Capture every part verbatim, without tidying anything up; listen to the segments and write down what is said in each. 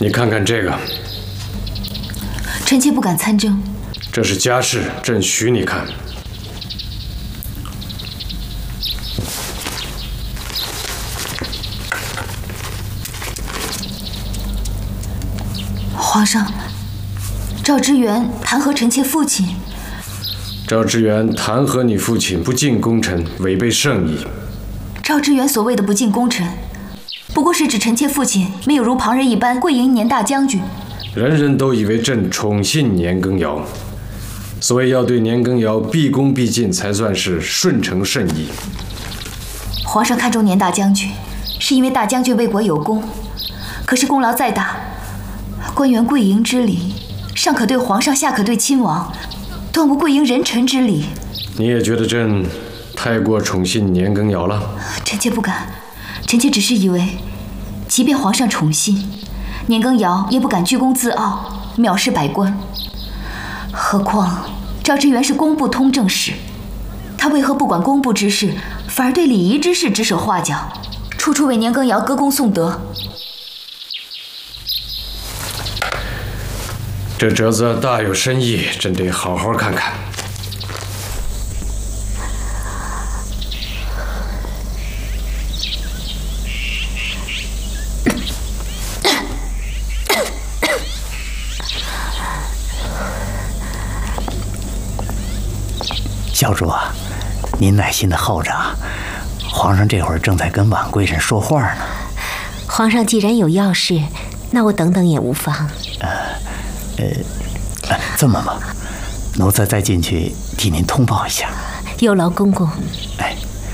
你看看这个， 臣妾不敢参政。 这是家事，朕许你看。 皇上，赵知源弹劾臣妾父亲。 赵知源弹劾你父亲不敬功臣，违背圣意。 赵知源所谓的不敬功臣，不过是指臣妾父亲没有如旁人一般跪迎年大将军。 人人都以为朕宠信年羹尧，所谓要对年羹尧毕恭毕敬，才算是顺承圣意。 皇上看重年大将军，是因为大将军为国有功，可是功劳再大，官员跪迎之礼，上可对皇上，下可对亲王，断无跪迎人臣之礼。 你也觉得朕太过宠信年羹尧了？ 臣妾不敢，臣妾只是以为，即便皇上宠信，年羹尧也不敢居功自傲，藐视百官。何况赵知源是工部通政使，他为何不管工部之事，反而对礼仪之事指手画脚，处处为年羹尧歌功颂德？ 这折子大有深意，朕得好好看看。 小主啊，您耐心的候着啊，皇上这会儿正在跟婉贵人说话呢。 皇上既然有要事，那我等等也无妨。 呃，呃，这么吧，奴才再进去替您通报一下。 有劳公公。 哎，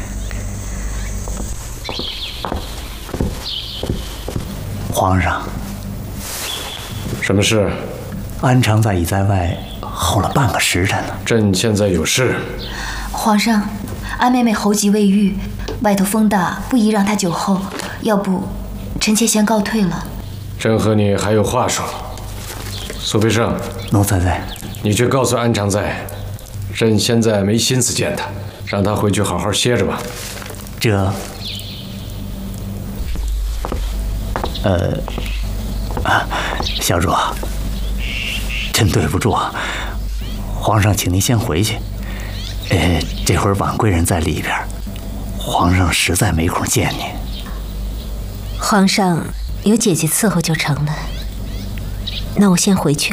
皇上， 什么事？ 安常在已在外候了半个时辰了。 朕现在有事。 皇上，安妹妹喉疾未愈，外头风大，不宜让她久候。要不，臣妾先告退了。 朕和你还有话说。苏培盛， 奴才在。 你去告诉安常在，朕现在没心思见他，让他回去好好歇着吧。 这，呃，啊，小主，真对不住啊。皇上，请您先回去。呃，这会儿婉贵人在里边，皇上实在没空见你。 皇上有姐姐伺候就成了。那我先回去。